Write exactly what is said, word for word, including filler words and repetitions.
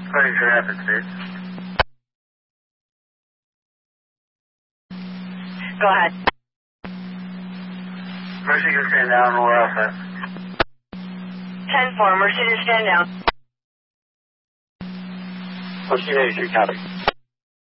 Ready for rapid, sir. Go ahead. Mercy can stand down, roll alpha. ten four, Mercedes, stand down. Mercy eighty-three, copy.